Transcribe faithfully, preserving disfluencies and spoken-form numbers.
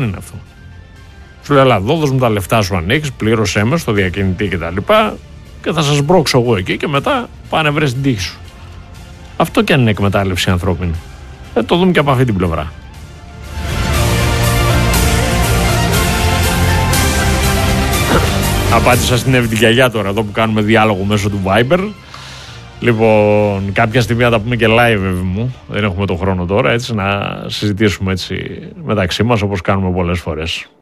είναι αυτό. Σου λέει, έλα εδώ, δώσ' μου τα λεφτά σου αν έχεις, πλήρωσέ με στο διακινητή κτλ. Και, και θα σας μπρώξω εγώ εκεί και μετά πάνε βρες την τύχη σου. Αυτό και αν είναι εκμετάλλευση ανθρώπινη. Θα το δούμε και από αυτή την πλευρά. Απάντησα στην Εύη την Γιαγιά τώρα, εδώ που κάνουμε διάλογο μέσω του Viber. Λοιπόν, κάποια στιγμή θα τα πούμε και live, Εύη μου. Δεν έχουμε το χρόνο τώρα, έτσι, να συζητήσουμε έτσι μεταξύ μας, όπως κάνουμε πολλές φορές.